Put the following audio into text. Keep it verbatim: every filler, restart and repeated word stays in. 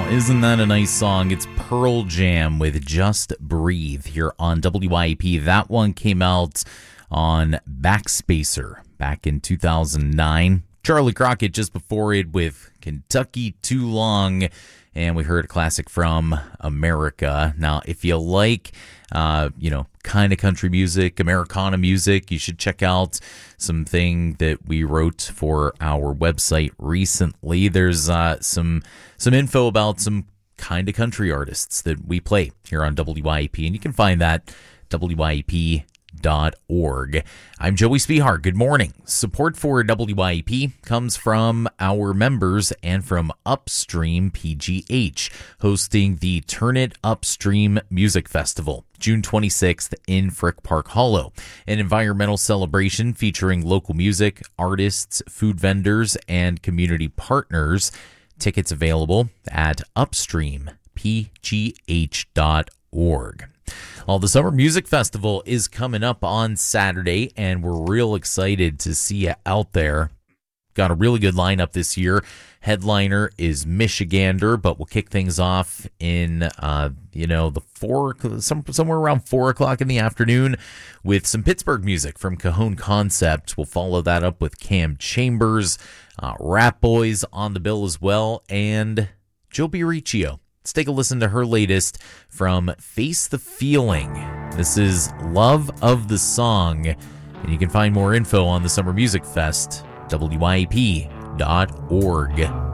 Isn't that a nice song? It's Pearl Jam with Just Breathe here on W I E P. That one came out on Backspacer back in two thousand nine. Charlie Crockett just before it with Kentucky Too Long. And we heard a classic from America. Now, if you like, uh, you know, kind of country music, Americana music, you should check out something that we wrote for our website recently. There's uh, some some info about some kind of country artists that we play here on W I E P, and you can find that W I E P dot org. I'm Joey Spihar. Good morning. Support for W I E P comes from our members and from Upstream P G H, hosting the Turn It Upstream Music Festival, June twenty-sixth in Frick Park Hollow, an environmental celebration featuring local music, artists, food vendors, and community partners. Tickets available at upstream p g h dot org. Well, the Summer Music Festival is coming up on Saturday, and we're real excited to see you out there. Got a really good lineup this year. Headliner is Michigander, but we'll kick things off in, uh, you know, the four, some, somewhere around four o'clock in the afternoon with some Pittsburgh music from Cajon Concept. We'll follow that up with Cam Chambers, uh, Rat Boys on the bill as well, and Joe Riccio. Let's take a listen to her latest from Face the Feeling. This is Love of the Song, and you can find more info on the Summer Music Fest, W I E P dot org.